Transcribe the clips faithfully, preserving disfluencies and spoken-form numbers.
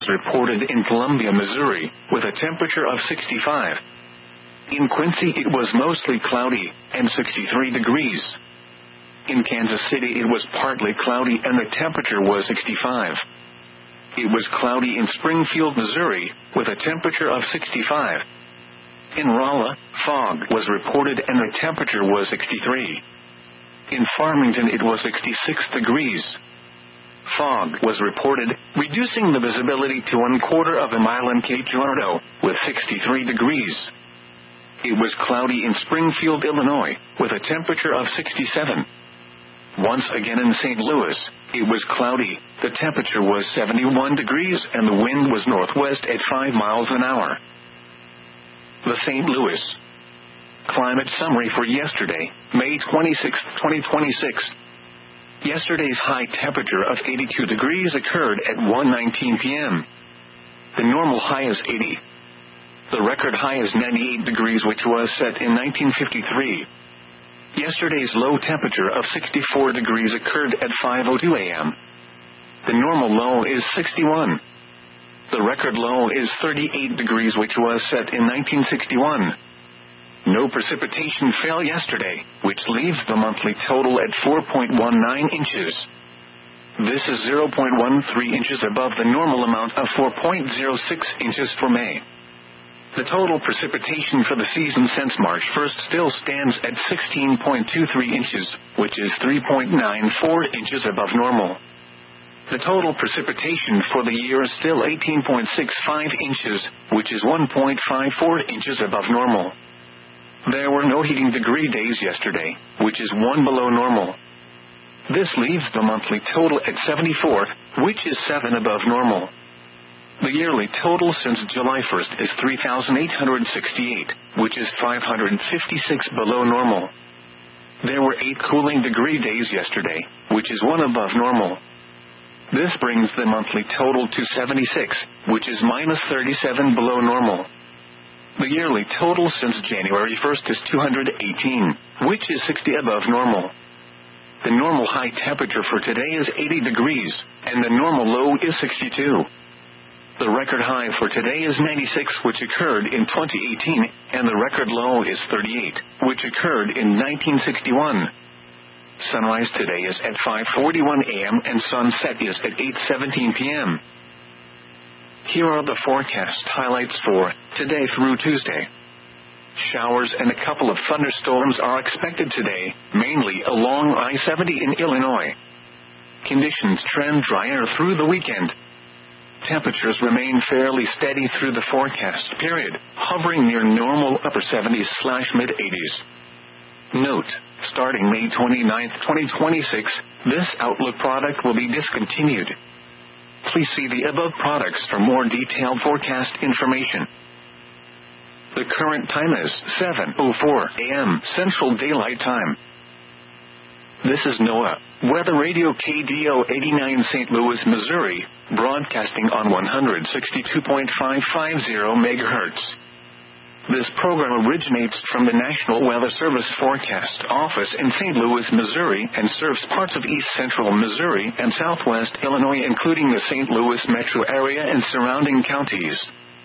reported in Columbia, Missouri, with a temperature of sixty-five. In Quincy it was mostly cloudy, and sixty-three degrees. In Kansas City it was partly cloudy and the temperature was sixty-five. It was cloudy in Springfield, Missouri, with a temperature of sixty-five. In Rolla, fog was reported and the temperature was sixty-three. In Farmington it was sixty-six degrees. Fog was reported, reducing the visibility to one quarter of a mile in Cape Girardeau, with sixty-three degrees. It was cloudy in Springfield, Illinois, with a temperature of sixty-seven. Once again in Saint Louis, it was cloudy, the temperature was seventy-one degrees and the wind was northwest at five miles an hour. The Saint Louis Climate Summary for yesterday, May twenty-sixth, twenty twenty-six. Yesterday's high temperature of eighty-two degrees occurred at one nineteen p.m. The normal high is eighty. The record high is ninety-eight degrees, which was set in nineteen fifty-three. Yesterday's low temperature of sixty-four degrees occurred at five oh two a.m. The normal low is sixty-one. The record low is thirty-eight degrees, which was set in nineteen sixty-one. No precipitation fell yesterday, which leaves the monthly total at four point one nine inches. This is zero point one three inches above the normal amount of four point zero six inches for May. The total precipitation for the season since March first still stands at sixteen point two three inches, which is three point nine four inches above normal. The total precipitation for the year is still eighteen point six five inches, which is one point five four inches above normal. There were no heating degree days yesterday, which is one below normal. This leaves the monthly total at seventy-four, which is seven above normal. The yearly total since July first is three thousand eight hundred sixty-eight, which is five hundred fifty-six below normal. There were eight cooling degree days yesterday, which is one above normal. This brings the monthly total to seventy-six, which is minus thirty-seven below normal. The yearly total since January first is two hundred eighteen, which is sixty above normal. The normal high temperature for today is eighty degrees, and the normal low is sixty-two. The record high for today is ninety-six, which occurred in twenty eighteen, and the record low is thirty-eight, which occurred in nineteen sixty-one. Sunrise today is at five forty-one a.m. and sunset is at eight seventeen p.m. Here are the forecast highlights for today through Tuesday. Showers and a couple of thunderstorms are expected today, mainly along I seventy in Illinois. Conditions trend drier through the weekend. Temperatures remain fairly steady through the forecast period, hovering near normal upper seventies slash mid eighties. Note, starting May twenty-ninth, twenty twenty-six, this Outlook product will be discontinued. Please see the above products for more detailed forecast information. The current time is seven oh four a.m. Central Daylight Time. This is NOAA, Weather Radio K D O eighty-nine Saint Louis, Missouri, broadcasting on one sixty-two point five five zero megahertz. This program originates from the National Weather Service Forecast Office in Saint Louis, Missouri, and serves parts of east central Missouri and southwest Illinois, including the Saint Louis metro area and surrounding counties.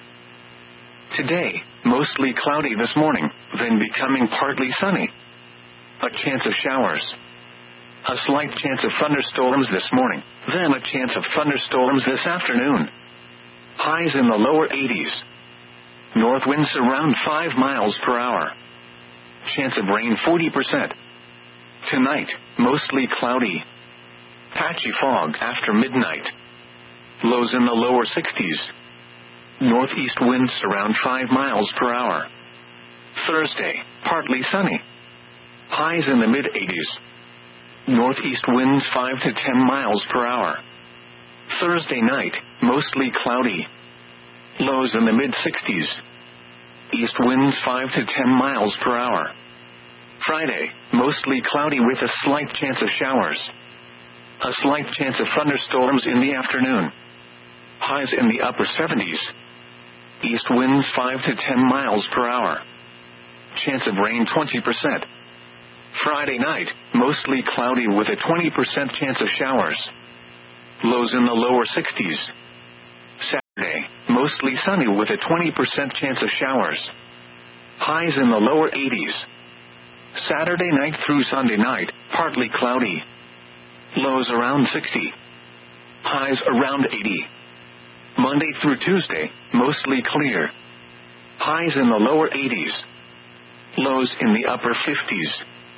Today, mostly cloudy this morning, then becoming partly sunny. A chance of showers. A slight chance of thunderstorms this morning, then a chance of thunderstorms this afternoon. Highs in the lower eighties. North winds around five miles per hour. Chance of rain forty percent. Tonight, mostly cloudy. Patchy fog after midnight. Lows in the lower sixties. Northeast winds around five miles per hour. Thursday, partly sunny. Highs in the mid eighties. Northeast winds five to ten miles per hour. Thursday night, mostly cloudy. Lows in the mid sixties. East winds five to ten miles per hour. Friday, mostly cloudy with a slight chance of showers. A slight chance of thunderstorms in the afternoon. Highs in the upper seventies. East winds five to ten miles per hour. Chance of rain twenty percent. Friday night, mostly cloudy with a twenty percent chance of showers. Lows in the lower sixties. Saturday, mostly sunny with a twenty percent chance of showers. Highs in the lower eighties. Saturday night through Sunday night, partly cloudy. Lows around sixty. Highs around eighty. Monday through Tuesday, mostly clear. Highs in the lower eighties. Lows in the upper fifties.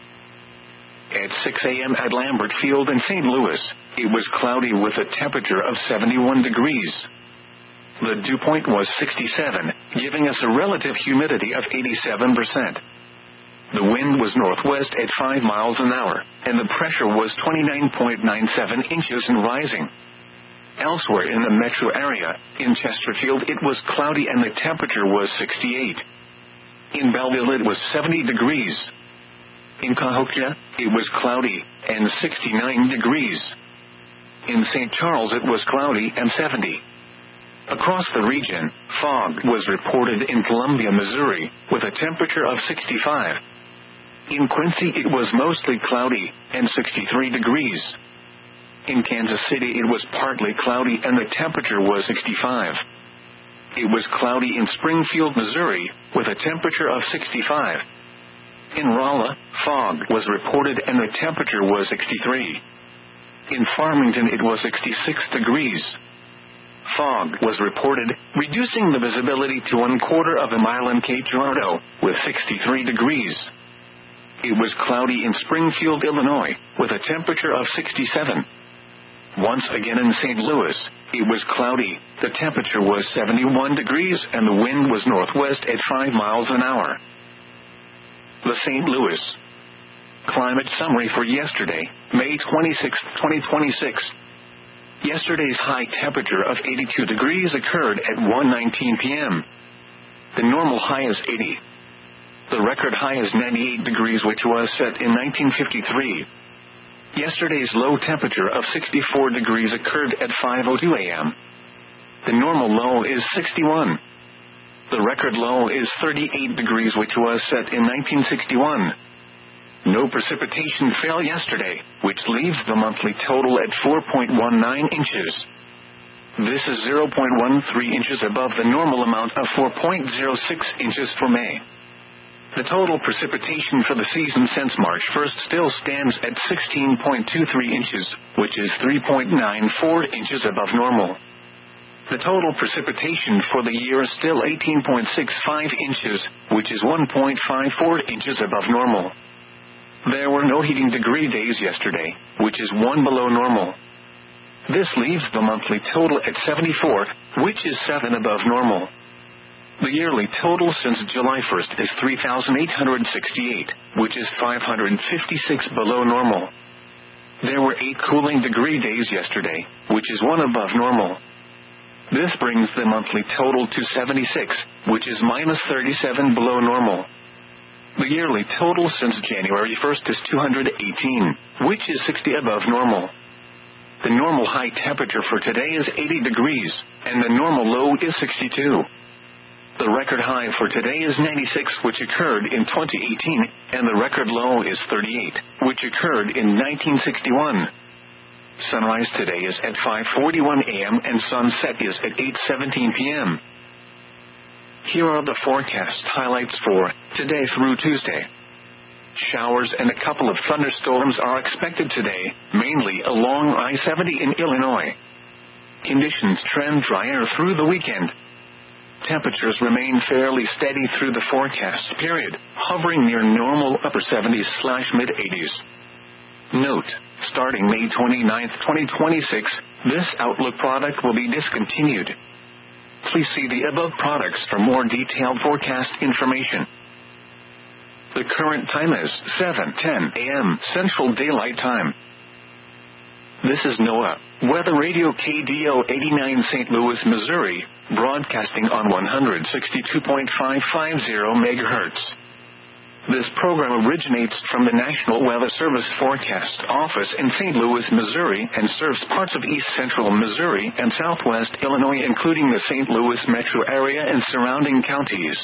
At six a.m. at Lambert Field in Saint Louis, it was cloudy with a temperature of seventy-one degrees. The dew point was sixty-seven, giving us a relative humidity of eighty-seven percent. The wind was northwest at five miles an hour, and the pressure was twenty-nine point nine seven inches and rising. Elsewhere in the metro area, in Chesterfield it was cloudy and the temperature was sixty-eight. In Belleville it was seventy degrees. In Cahokia, it was cloudy, and sixty-nine degrees. In Saint Charles it was cloudy and seventy. Across the region, fog was reported in Columbia, Missouri, with a temperature of sixty-five. In Quincy it was mostly cloudy, and sixty-three degrees. In Kansas City it was partly cloudy and the temperature was sixty-five. It was cloudy in Springfield, Missouri, with a temperature of sixty-five. In Rolla, fog was reported and the temperature was sixty-three. In Farmington it was sixty-six degrees. Fog was reported, reducing the visibility to one quarter of a mile in Cape Girardeau, with sixty-three degrees. It was cloudy in Springfield, Illinois, with a temperature of sixty-seven. Once again in Saint Louis, it was cloudy, the temperature was seventy-one degrees and the wind was northwest at five miles an hour. The Saint Louis Climate Summary for yesterday, May twenty-sixth, twenty twenty-six. Yesterday's high temperature of eighty-two degrees occurred at one nineteen p.m. The normal high is eighty. The record high is ninety-eight degrees, which was set in nineteen fifty-three. Yesterday's low temperature of sixty-four degrees occurred at five oh two a.m. The normal low is sixty-one. The record low is thirty-eight degrees, which was set in nineteen sixty-one. No precipitation fell yesterday, which leaves the monthly total at four point one nine inches. This is zero point one three inches above the normal amount of four point zero six inches for May. The total precipitation for the season since March first still stands at sixteen point two three inches, which is three point nine four inches above normal. The total precipitation for the year is still eighteen point six five inches, which is one point five four inches above normal. There were no heating degree days yesterday, which is one below normal. This leaves the monthly total at seventy-four, which is seven above normal. The yearly total since July first is three thousand eight hundred sixty-eight, which is five hundred fifty-six below normal. There were eight cooling degree days yesterday, which is one above normal. This brings the monthly total to seventy-six, which is minus thirty-seven below normal. The yearly total since January first is two hundred eighteen, which is sixty above normal. The normal high temperature for today is eighty degrees, and the normal low is sixty-two. The record high for today is ninety-six, which occurred in twenty eighteen, and the record low is thirty-eight, which occurred in nineteen sixty-one. Sunrise today is at five forty-one a.m. and sunset is at eight seventeen p.m. Here are the forecast highlights for today through Tuesday. Showers and a couple of thunderstorms are expected today, mainly along I seventy in Illinois. Conditions trend drier through the weekend. Temperatures remain fairly steady through the forecast period, hovering near normal upper seventies slash mid eighties. Note, starting May twenty-ninth, twenty twenty-six, this Outlook product will be discontinued. Please see the above products for more detailed forecast information. The current time is seven ten a.m. Central Daylight Time. This is NOAA, Weather Radio K D O eighty-nine Saint Louis, Missouri, broadcasting on one sixty-two point five five zero megahertz. This program originates from the National Weather Service Forecast Office in Saint Louis, Missouri, and serves parts of east central Missouri and southwest Illinois, including the Saint Louis metro area and surrounding counties.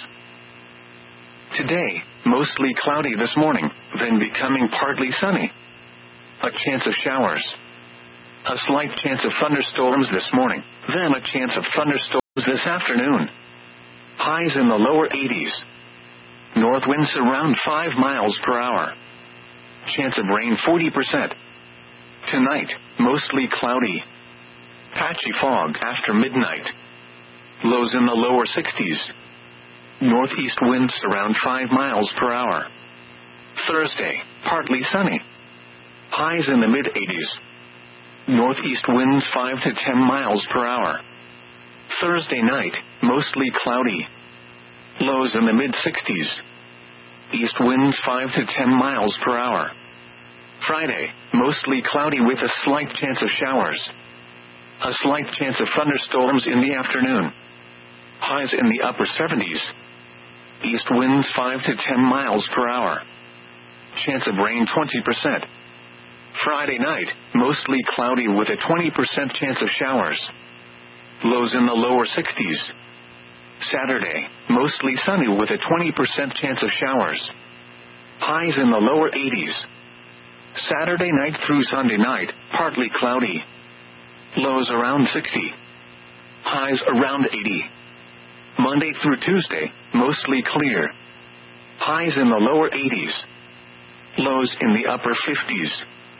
Today, mostly cloudy this morning, then becoming partly sunny. A chance of showers. A slight chance of thunderstorms this morning, Then a chance of thunderstorms this afternoon. Highs in the lower eighties. North winds around five miles per hour. Chance of rain forty percent. Tonight, mostly cloudy. Patchy fog after midnight. Lows in the lower sixties. Northeast winds around five miles per hour. Thursday, partly sunny. Highs in the mid-eighties. Northeast winds five to ten miles per hour. Thursday night, mostly cloudy. Lows in the mid-sixties. East winds five to ten miles per hour. Friday, mostly cloudy with a slight chance of showers. A slight chance of thunderstorms in the afternoon. Highs in the upper seventies. East winds five to ten miles per hour. Chance of rain twenty percent. Friday night, mostly cloudy with a twenty percent chance of showers. Lows in the lower sixties. Saturday, mostly sunny with a twenty percent chance of showers. Highs in the lower eighties. Saturday night through Sunday night, partly cloudy. Lows around sixty. Highs around eighty. Monday through Tuesday, mostly clear. Highs in the lower eighties. Lows in the upper fifties.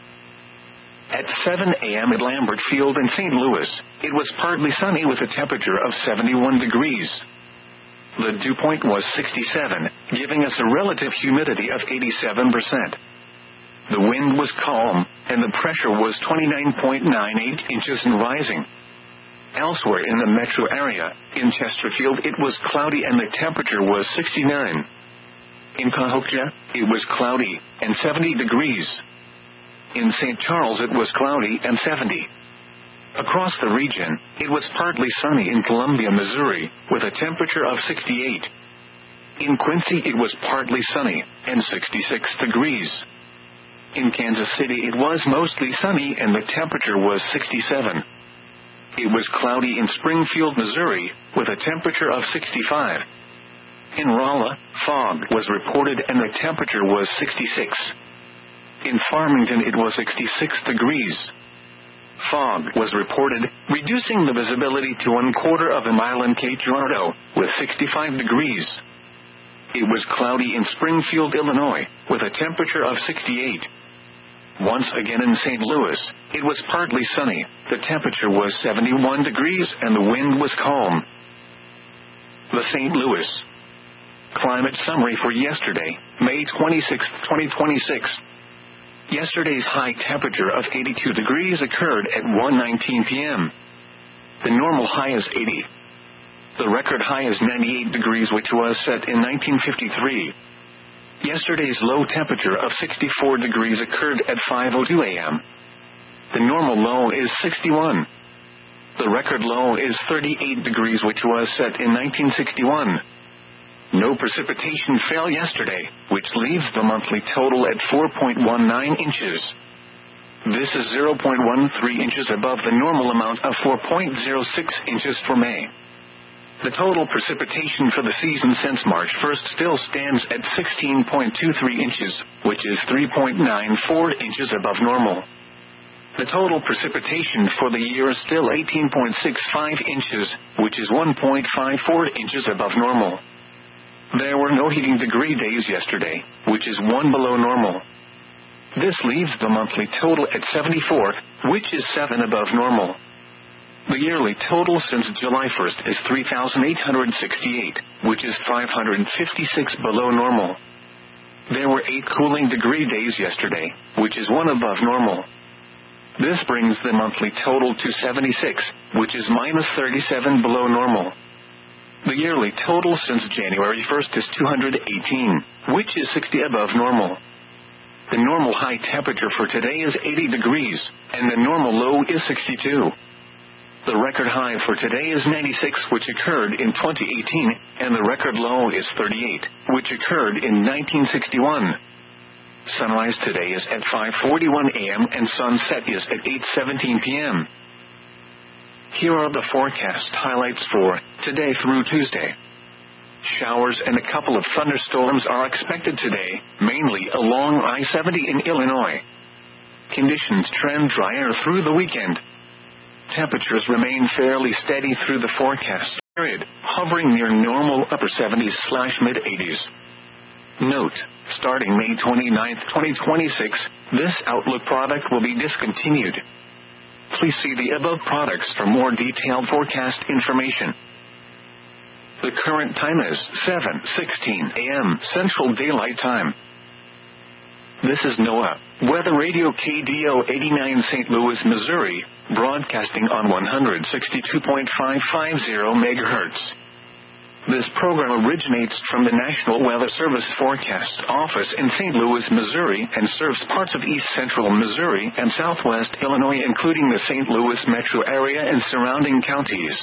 At seven a.m. at Lambert Field in Saint Louis, it was partly sunny with a temperature of seventy-one degrees. The dew point was sixty-seven, giving us a relative humidity of eighty-seven percent. The wind was calm, and the pressure was twenty-nine point nine eight inches and rising. Elsewhere in the metro area, in Chesterfield it was cloudy and the temperature was sixty-nine. In Cahokia, it was cloudy, and seventy degrees. In Saint Charles it was cloudy and seventy. Across the region, it was partly sunny in Columbia, Missouri, with a temperature of sixty-eight. In Quincy it was partly sunny, and sixty-six degrees. In Kansas City it was mostly sunny and the temperature was sixty-seven. It was cloudy in Springfield, Missouri, with a temperature of sixty-five. In Rolla, fog was reported and the temperature was sixty-six. In Farmington it was sixty-six degrees. Fog was reported, reducing the visibility to one quarter of a mile in Cape Girardeau, with sixty-five degrees. It was cloudy in Springfield, Illinois, with a temperature of sixty-eight. Once again in Saint Louis, it was partly sunny, the temperature was seventy-one degrees and the wind was calm. The Saint Louis Climate Summary for yesterday, May twenty-sixth, twenty twenty-six. Yesterday's high temperature of eighty-two degrees occurred at one nineteen p.m. The normal high is eighty. The record high is ninety-eight degrees, which was set in nineteen fifty-three. Yesterday's low temperature of sixty-four degrees occurred at five oh two a.m. The normal low is sixty-one. The record low is thirty-eight degrees, which was set in nineteen sixty-one. No precipitation fell yesterday, which leaves the monthly total at four point one nine inches. This is zero point one three inches above the normal amount of four point zero six inches for May. The total precipitation for the season since March first still stands at sixteen point two three inches, which is three point nine four inches above normal. The total precipitation for the year is still eighteen point six five inches, which is one point five four inches above normal. There were no heating degree days yesterday, which is one below normal. This leaves the monthly total at seventy-four, which is seven above normal. The yearly total since July first is three thousand eight hundred sixty-eight, which is five hundred fifty-six below normal. There were eight cooling degree days yesterday, which is one above normal. This brings the monthly total to seventy-six, which is minus thirty-seven below normal. The yearly total since January first is two hundred eighteen, which is sixty above normal. The normal high temperature for today is eighty degrees, and the normal low is sixty-two. The record high for today is ninety-six, which occurred in twenty eighteen, and the record low is thirty-eight, which occurred in nineteen sixty-one. Sunrise today is at five forty-one a.m. and sunset is at eight seventeen p.m. Here are the forecast highlights for today through Tuesday. Showers and a couple of thunderstorms are expected today, mainly along I seventy in Illinois. Conditions trend drier through the weekend. temperatures remain fairly steady through the forecast period, hovering near normal upper seventies slash mid eighties. Note, starting May twenty-ninth, twenty twenty-six, this Outlook product will be discontinued. Please see the above products for more detailed forecast information. The current time is seven sixteen a.m. Central Daylight Time. This is NOAA Weather Radio K D O eighty-nine Saint Louis, Missouri, broadcasting on one sixty-two point five five zero megahertz. This program originates from the National Weather Service Forecast Office in Saint Louis, Missouri, and serves parts of east central Missouri and southwest Illinois, including the Saint Louis metro area and surrounding counties.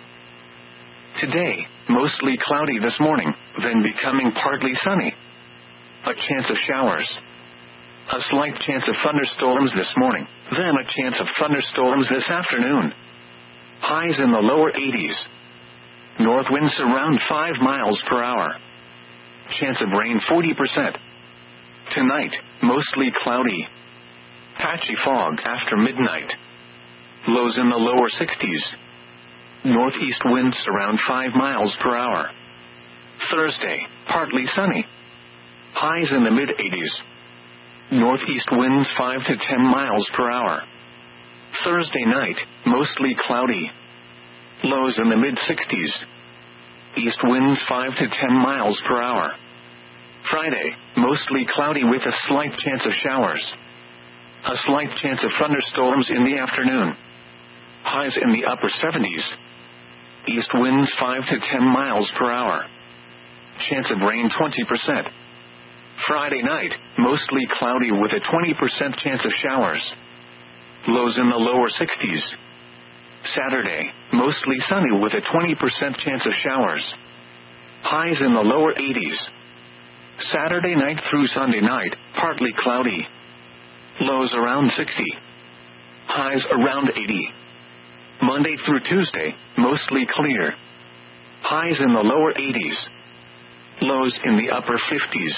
Today, mostly cloudy this morning, then becoming partly sunny. A chance of showers. A slight chance of thunderstorms this morning, then a chance of thunderstorms this afternoon. Highs in the lower eighties. North winds around five miles per hour. Chance of rain forty percent. Tonight, mostly cloudy. Patchy fog after midnight. Lows in the lower sixties. Northeast winds around five miles per hour. Thursday, partly sunny. Highs in the mid eighties. Northeast winds five to ten miles per hour. Thursday night, mostly cloudy. Lows in the mid sixties. East winds five to ten miles per hour. Friday, mostly cloudy with a slight chance of showers. A slight chance of thunderstorms in the afternoon. Highs in the upper seventies. East winds five to ten miles per hour. Chance of rain twenty percent. Friday night, mostly cloudy with a twenty percent chance of showers. Lows in the lower sixties. Saturday, mostly sunny with a twenty percent chance of showers. Highs in the lower eighties. Saturday night through Sunday night, partly cloudy. Lows around sixty. Highs around eighty. Monday through Tuesday, mostly clear. Highs in the lower eighties. Lows in the upper fifties.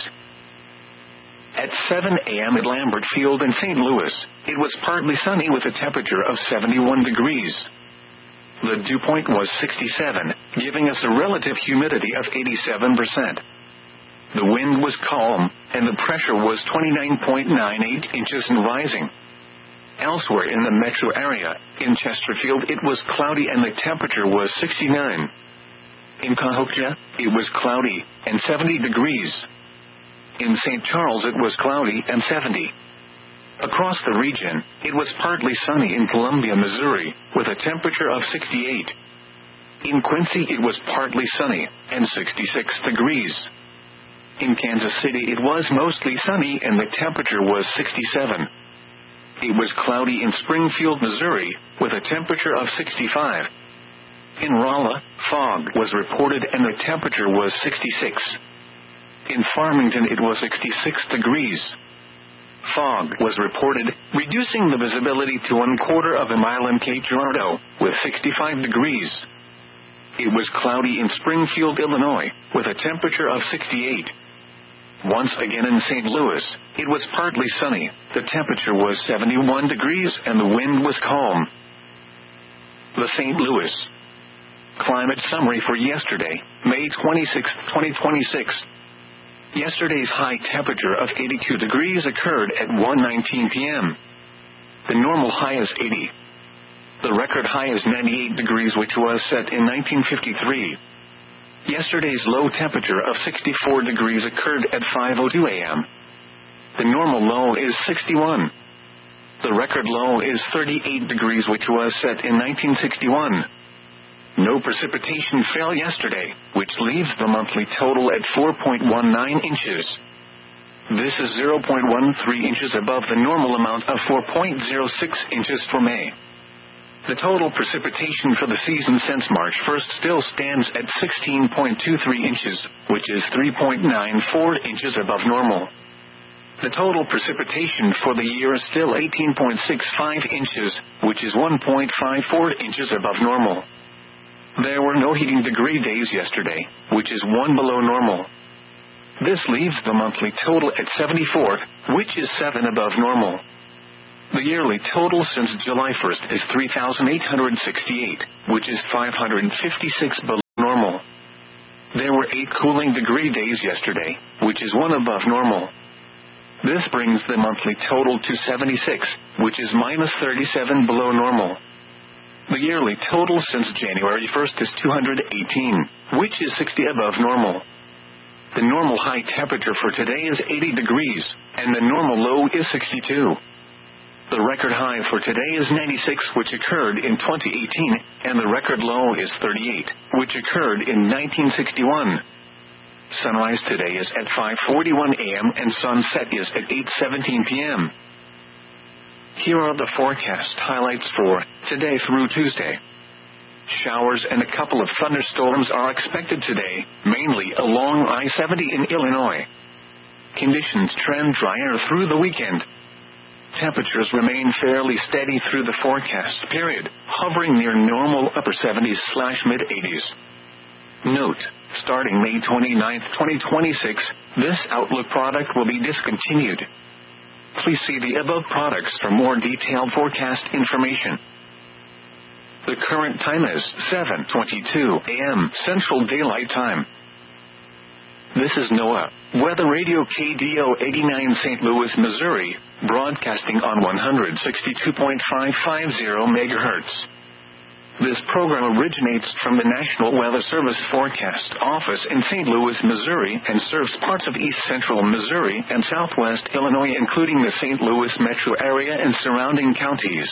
At seven a.m. at Lambert Field in Saint Louis, it was partly sunny with a temperature of seventy-one degrees. The dew point was sixty-seven, giving us a relative humidity of eighty-seven percent. The wind was calm, and the pressure was twenty-nine point nine eight inches and rising. Elsewhere in the metro area, in Chesterfield it was cloudy and the temperature was sixty-nine. In Cahokia, it was cloudy, and seventy degrees. In Saint Charles it was cloudy and seventy. Across the region, it was partly sunny in Columbia, Missouri, with a temperature of sixty-eight. In Quincy it was partly sunny, and sixty-six degrees. In Kansas City it was mostly sunny and the temperature was sixty-seven. It was cloudy in Springfield, Missouri, with a temperature of sixty-five. In Rolla, fog was reported and the temperature was sixty-six. In Farmington it was sixty-six degrees. Fog was reported, reducing the visibility to one quarter of a mile in Cape Girardeau, with sixty-five degrees. It was cloudy in Springfield, Illinois, with a temperature of sixty-eight. Once again in Saint Louis, it was partly sunny, the temperature was seventy-one degrees and the wind was calm. The Saint Louis Climate Summary for yesterday, May twenty-sixth, twenty twenty-six. Yesterday's high temperature of eighty-two degrees occurred at one nineteen p.m. The normal high is eighty. The record high is ninety-eight degrees, which was set in nineteen fifty-three. Yesterday's low temperature of sixty-four degrees occurred at five oh two a.m. The normal low is sixty-one. The record low is thirty-eight degrees, which was set in nineteen sixty-one. No precipitation fell yesterday, which leaves the monthly total at four point one nine inches. This is zero point one three inches above the normal amount of four point zero six inches for May. The total precipitation for the season since March first still stands at sixteen point two three inches, which is three point nine four inches above normal. The total precipitation for the year is still eighteen point six five inches, which is one point five four inches above normal. There were no heating degree days yesterday, which is one below normal. This leaves the monthly total at seventy-four, which is seven above normal. The yearly total since July first is three thousand eight hundred sixty-eight, which is five hundred fifty-six below normal. There were eight cooling degree days yesterday, which is one above normal. This brings the monthly total to seventy-six, which is minus thirty-seven below normal. The yearly total since January first is two hundred eighteen, which is sixty above normal. The normal high temperature for today is eighty degrees, and the normal low is sixty-two. The record high for today is ninety-six, which occurred in twenty eighteen, and the record low is thirty-eight, which occurred in nineteen sixty-one. Sunrise today is at five forty-one a m and sunset is at eight seventeen p m Here are the forecast highlights for today through Tuesday. Showers and a couple of thunderstorms are expected today, mainly along I seventy in Illinois. Conditions trend drier through the weekend. Temperatures remain fairly steady through the forecast period, hovering near normal upper seventies slash mid eighties. Note, starting May twenty-ninth, twenty twenty-six, this Outlook product will be discontinued. Please see the above products for more detailed forecast information. The current time is seven twenty-two a m Central Daylight Time. This is NOAA Weather Radio K D O eighty-nine Saint Louis, Missouri, broadcasting on one sixty-two point five five zero megahertz. This program originates from the National Weather Service Forecast Office in Saint Louis, Missouri, and serves parts of east central Missouri and southwest Illinois, including the Saint Louis metro area and surrounding counties.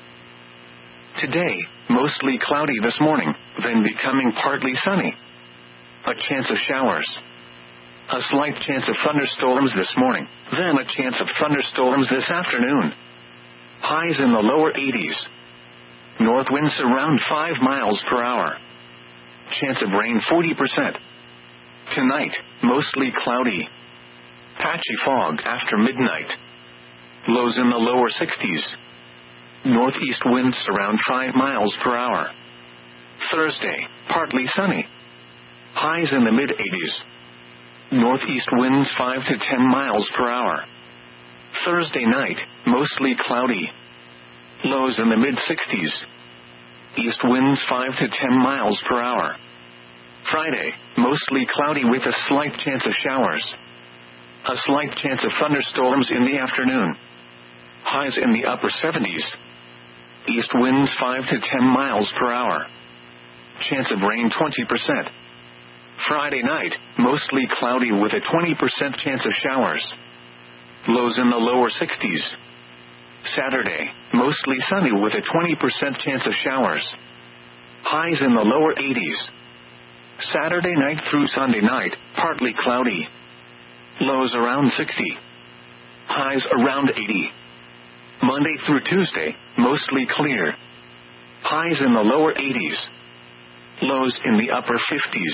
Today, mostly cloudy this morning, then becoming partly sunny. A chance of showers. A slight chance of thunderstorms this morning, then a chance of thunderstorms this afternoon. Highs in the lower eighties. North winds around five miles per hour. Chance of rain forty percent. Tonight, mostly cloudy. Patchy fog after midnight. Lows in the lower sixties. Northeast winds around five miles per hour. Thursday, partly sunny. Highs in the mid eighties. Northeast winds five to ten miles per hour. Thursday night, mostly cloudy. Lows in the mid sixties. East winds five to ten miles per hour. Friday, mostly cloudy with a slight chance of showers. A slight chance of thunderstorms in the afternoon. Highs in the upper seventies. East winds five to ten miles per hour. Chance of rain twenty percent. Friday night, mostly cloudy with a twenty percent chance of showers. Lows in the lower sixties. Saturday, mostly sunny with a twenty percent chance of showers. Highs in the lower eighties. Saturday night through Sunday night, partly cloudy. Lows around sixty. Highs around eighty. Monday through Tuesday, mostly clear. Highs in the lower eighties. Lows in the upper fifties.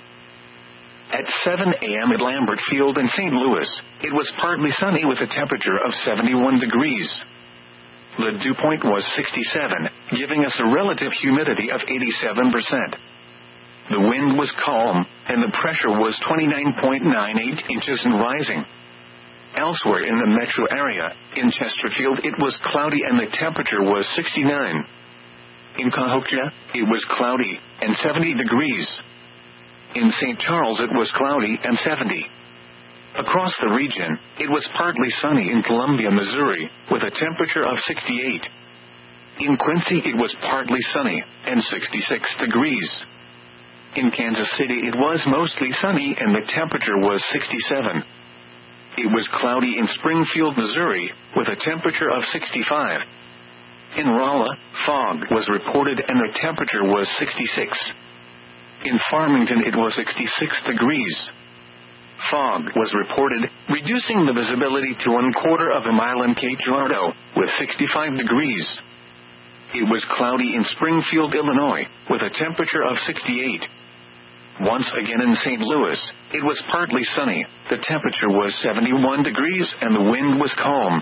At seven a m at Lambert Field in Saint Louis, it was partly sunny with a temperature of seventy-one degrees. The dew point was sixty-seven, giving us a relative humidity of eighty-seven percent. The wind was calm, and the pressure was twenty-nine point nine eight inches and rising. Elsewhere in the metro area, in Chesterfield it was cloudy and the temperature was sixty-nine. In Cahokia, it was cloudy, and seventy degrees. In Saint Charles it was cloudy and seventy. Across the region, it was partly sunny in Columbia, Missouri, with a temperature of sixty-eight. In Quincy it was partly sunny, and sixty-six degrees. In Kansas City it was mostly sunny and the temperature was sixty-seven. It was cloudy in Springfield, Missouri, with a temperature of sixty-five. In Rolla, fog was reported and the temperature was sixty-six. In Farmington it was sixty-six degrees. Fog was reported, reducing the visibility to one quarter of a mile in Cape Girardeau, with sixty-five degrees. It was cloudy in Springfield, Illinois, with a temperature of sixty-eight. Once again in Saint Louis, it was partly sunny, the temperature was seventy-one degrees and the wind was calm.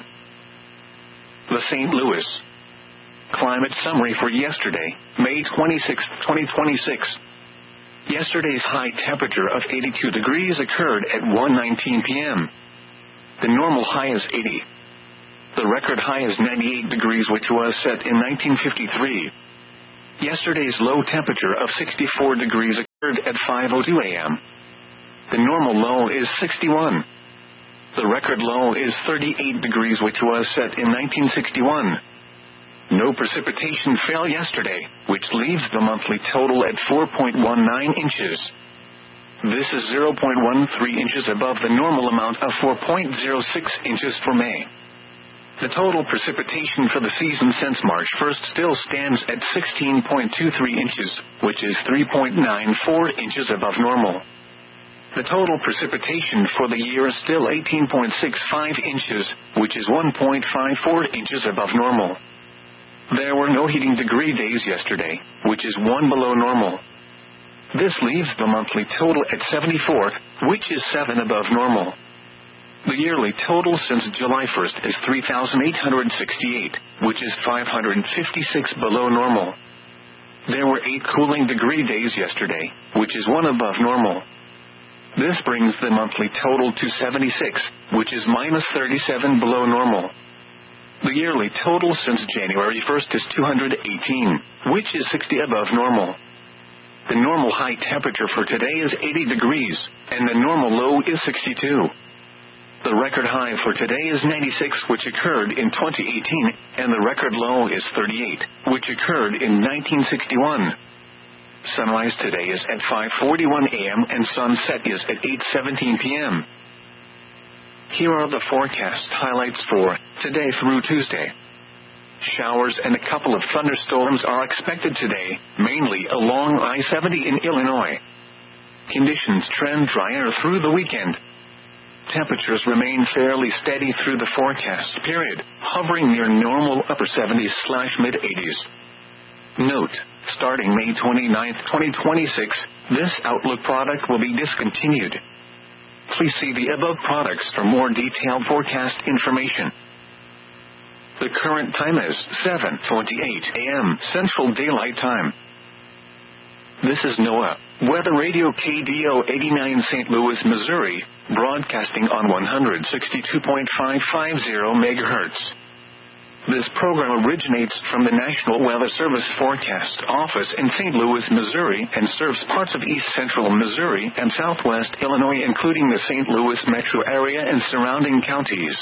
The Saint Louis Climate Summary for yesterday, May twenty-sixth, twenty twenty-six. Yesterday's high temperature of eighty-two degrees occurred at one nineteen p m The normal high is eighty. The record high is ninety-eight degrees, which was set in nineteen fifty-three. Yesterday's low temperature of sixty-four degrees occurred at five oh two a.m. The normal low is sixty-one. The record low is thirty-eight degrees, which was set in nineteen sixty-one. No precipitation fell yesterday, which leaves the monthly total at four point one nine inches. This is zero point one three inches above the normal amount of four point zero six inches for May. The total precipitation for the season since March first still stands at sixteen point two three inches, which is three point nine four inches above normal. The total precipitation for the year is still eighteen point six five inches, which is one point five four inches above normal. There were no heating degree days yesterday, which is one below normal. This leaves the monthly total at seventy-four, which is seven above normal. The yearly total since July first is three thousand eight hundred sixty-eight, which is five hundred fifty-six below normal. There were eight cooling degree days yesterday, which is one above normal. This brings the monthly total to seventy-six, which is minus thirty-seven below normal. The yearly total since January first is two hundred eighteen, which is sixty above normal. The normal high temperature for today is eighty degrees, and the normal low is sixty-two. The record high for today is ninety-six, which occurred in twenty eighteen, and the record low is thirty-eight, which occurred in nineteen sixty-one. Sunrise today is at five forty-one a.m. and sunset is at eight seventeen p.m. Here are the forecast highlights for today through Tuesday. Showers and a couple of thunderstorms are expected today, mainly along I seventy in Illinois. Conditions trend drier through the weekend. Temperatures remain fairly steady through the forecast period, hovering near normal upper seventies slash mid eighties. Note, starting May twenty-ninth, twenty twenty-six, this Outlook product will be discontinued. Please see the above products for more detailed forecast information. The current time is seven twenty-eight a.m. Central Daylight Time. This is NOAA Weather Radio K D O eighty-nine Saint Louis, Missouri, broadcasting on one sixty-two point five five zero megahertz. This program originates from the National Weather Service Forecast Office in Saint Louis, Missouri, and serves parts of east central Missouri and southwest Illinois, including the Saint Louis metro area and surrounding counties.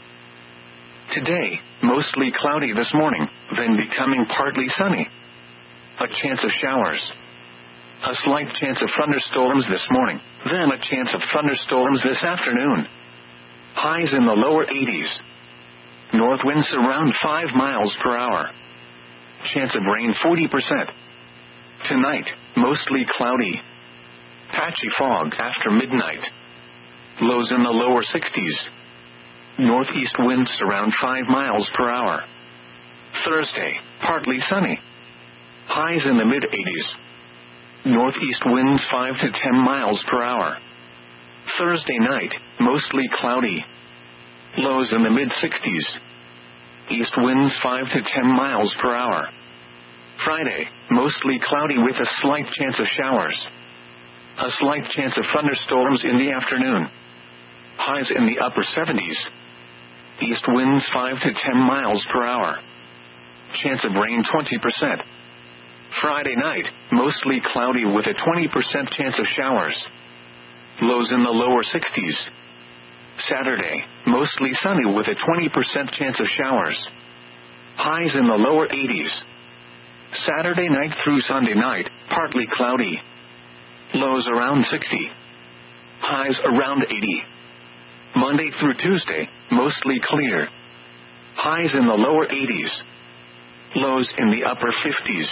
Today, mostly cloudy this morning, then becoming partly sunny. A chance of showers. A slight chance of thunderstorms this morning, then a chance of thunderstorms this afternoon. Highs in the lower eighties. North winds around five miles per hour. Chance of rain forty percent. Tonight, mostly cloudy. Patchy fog after midnight. Lows in the lower sixties. Northeast winds around five miles per hour. Thursday, partly sunny. Highs in the mid eighties. Northeast winds five to ten miles per hour. Thursday night, mostly cloudy. Lows in the mid sixties. East winds five to ten miles per hour. Friday, mostly cloudy with a slight chance of showers. A slight chance of thunderstorms in the afternoon. Highs in the upper seventies. East winds five to ten miles per hour. Chance of rain twenty percent. Friday night, mostly cloudy with a twenty percent chance of showers. Lows in the lower sixties. Saturday, mostly sunny with a twenty percent chance of showers. Highs in the lower eighties. Saturday night through Sunday night, partly cloudy. Lows around sixty. Highs around eighty. Monday through Tuesday, mostly clear. Highs in the lower eighties. Lows in the upper fifties.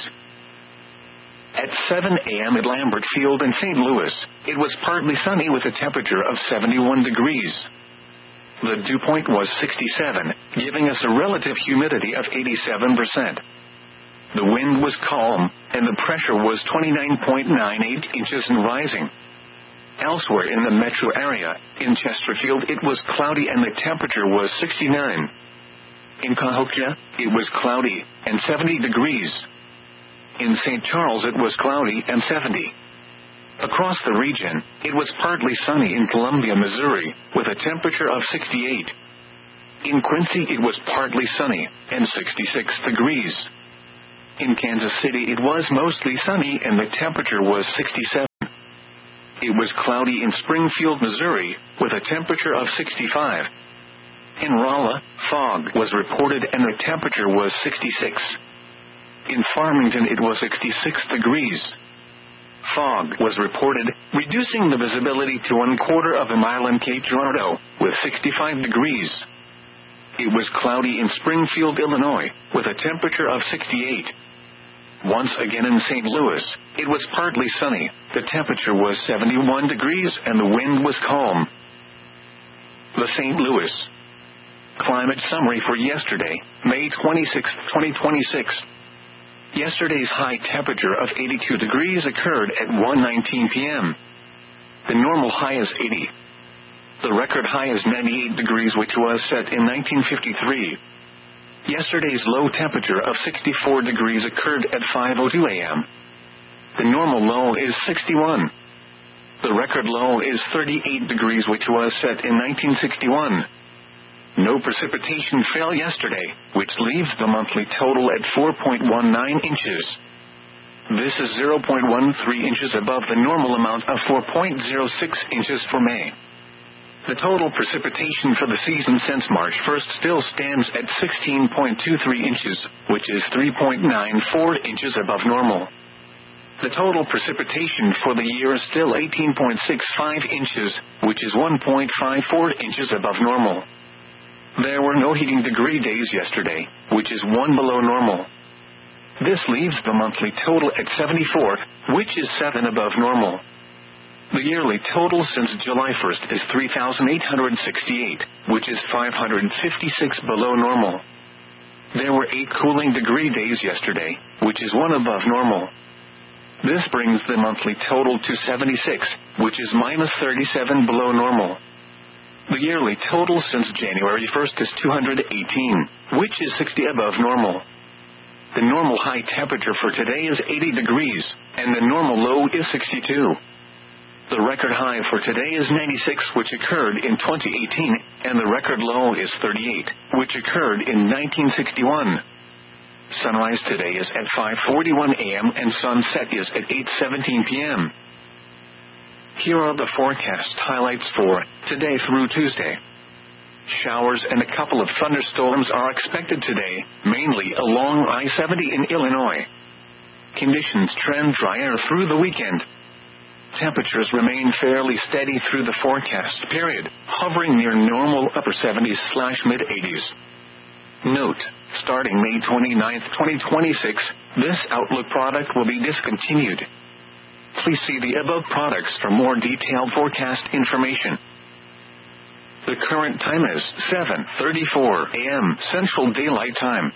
At seven a.m. at Lambert Field in Saint Louis, it was partly sunny with a temperature of seventy-one degrees. The dew point was sixty-seven, giving us a relative humidity of eighty-seven percent. The wind was calm, and the pressure was twenty-nine point nine eight inches and rising. Elsewhere in the metro area, in Chesterfield it was cloudy and the temperature was sixty-nine. In Cahokia, it was cloudy, and seventy degrees. In Saint Charles it was cloudy and seventy. Across the region, it was partly sunny in Columbia, Missouri, with a temperature of sixty-eight. In Quincy it was partly sunny, and sixty-six degrees. In Kansas City it was mostly sunny and the temperature was sixty-seven. It was cloudy in Springfield, Missouri, with a temperature of sixty-five. In Rolla, fog was reported and the temperature was sixty-six. In Farmington it was sixty-six degrees. Fog was reported, reducing the visibility to one quarter of a mile in Cape Girardeau, with sixty-five degrees. It was cloudy in Springfield, Illinois, with a temperature of sixty-eight. Once again in Saint Louis, it was partly sunny, the temperature was seventy-one degrees and the wind was calm. The Saint Louis Climate Summary for yesterday, May twenty-sixth, twenty twenty-six. Yesterday's high temperature of eighty-two degrees occurred at one nineteen p.m. The normal high is eighty. The record high is ninety-eight degrees, which was set in nineteen fifty-three. Yesterday's low temperature of sixty-four degrees occurred at five oh two a.m. The normal low is sixty-one. The record low is thirty-eight degrees, which was set in nineteen sixty-one. No precipitation fell yesterday, which leaves the monthly total at four point one nine inches. This is zero point one three inches above the normal amount of four point zero six inches for May. The total precipitation for the season since March first still stands at sixteen point two three inches, which is three point nine four inches above normal. The total precipitation for the year is still eighteen point six five inches, which is one point five four inches above normal. There were no heating degree days yesterday, which is one below normal. This leaves the monthly total at seventy-four, which is seven above normal. The yearly total since July first is three thousand eight hundred sixty-eight, which is five hundred fifty-six below normal. There were eight cooling degree days yesterday, which is one above normal. This brings the monthly total to seventy-six, which is minus thirty-seven below normal. The yearly total since January first is two hundred eighteen, which is sixty above normal. The normal high temperature for today is eighty degrees, and the normal low is sixty-two. The record high for today is ninety-six, which occurred in twenty eighteen, and the record low is thirty-eight, which occurred in nineteen sixty-one. Sunrise today is at five forty-one a.m. and sunset is at eight seventeen p.m. Here are the forecast highlights for today through Tuesday. Showers and a couple of thunderstorms are expected today, mainly along I seventy in Illinois. Conditions trend drier through the weekend. Temperatures remain fairly steady through the forecast period, hovering near normal upper seventies slash mid eighties. Note, starting May twenty-ninth, twenty twenty-six, this Outlook product will be discontinued. Please see the above products for more detailed forecast information. The current time is seven thirty-four a.m. Central Daylight Time.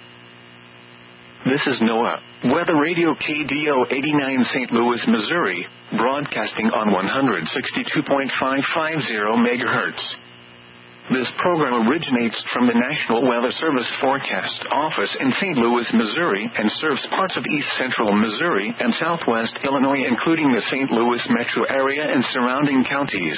This is NOAA Weather Radio K D O eighty-nine Saint Louis, Missouri, broadcasting on one sixty-two point five five zero megahertz. This program originates from the National Weather Service Forecast Office in Saint Louis, Missouri, and serves parts of east central Missouri and southwest Illinois, including the Saint Louis metro area and surrounding counties.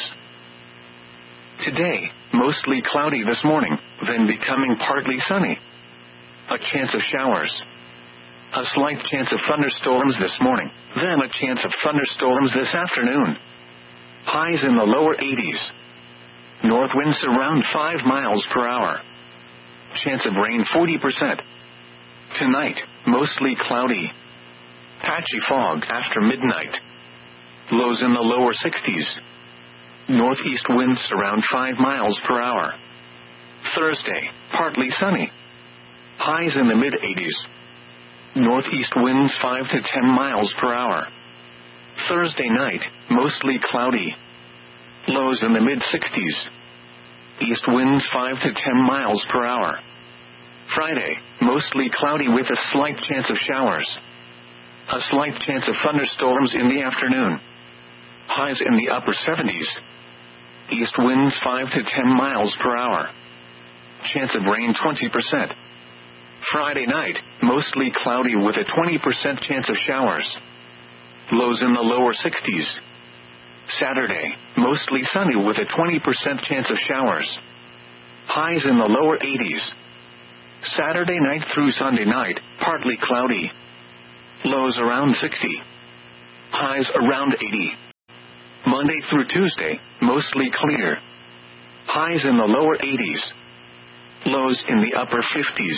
Today, mostly cloudy this morning, then becoming partly sunny. A chance of showers. A slight chance of thunderstorms this morning, then a chance of thunderstorms this afternoon. Highs in the lower eighties. North winds around five miles per hour. Chance of rain forty percent. Tonight, mostly cloudy. Patchy fog after midnight. Lows in the lower sixties. Northeast winds around five miles per hour. Thursday, partly sunny. Highs in the mid eighties. Northeast winds five to ten miles per hour. Thursday night, mostly cloudy. Lows in the mid sixties. East winds five to ten miles per hour. Friday, mostly cloudy with a slight chance of showers. A slight chance of thunderstorms in the afternoon. Highs in the upper seventies. East winds five to ten miles per hour. Chance of rain twenty percent. Friday night, mostly cloudy with a twenty percent chance of showers. Lows in the lower sixties. Saturday, mostly sunny with a twenty percent chance of showers. Highs in the lower eighties. Saturday night through Sunday night, partly cloudy. Lows around sixty. Highs around eighty. Monday through Tuesday, mostly clear. Highs in the lower eighties. Lows in the upper fifties.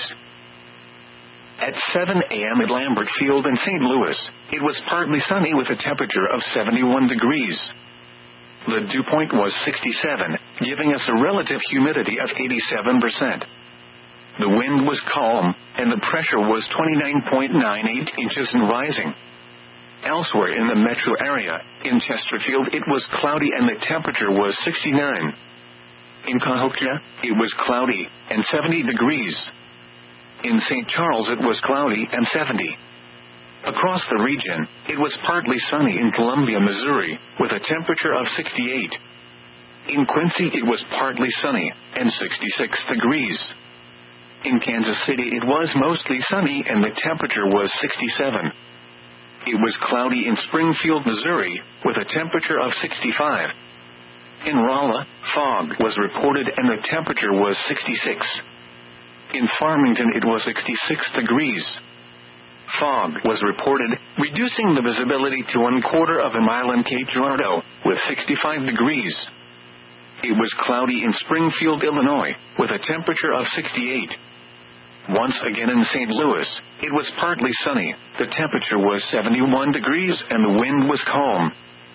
At seven a.m. at Lambert Field in Saint Louis, it was partly sunny with a temperature of seventy-one degrees. The dew point was sixty-seven, giving us a relative humidity of eighty-seven percent. The wind was calm, and the pressure was twenty-nine point nine eight inches and rising. Elsewhere in the metro area, in Chesterfield it was cloudy and the temperature was sixty-nine. In Cahokia, it was cloudy, and seventy degrees. In Saint Charles it was cloudy and seventy. Across the region, it was partly sunny in Columbia, Missouri, with a temperature of sixty-eight. In Quincy it was partly sunny, and sixty-six degrees. In Kansas City it was mostly sunny and the temperature was sixty-seven. It was cloudy in Springfield, Missouri, with a temperature of sixty-five. In Rolla, fog was reported and the temperature was sixty-six. In Farmington it was sixty-six degrees. Fog was reported, reducing the visibility to one quarter of a mile in Cape Girardeau, with sixty-five degrees. It was cloudy in Springfield, Illinois, with a temperature of sixty-eight. Once again in Saint Louis, it was partly sunny, the temperature was seventy-one degrees and the wind was calm.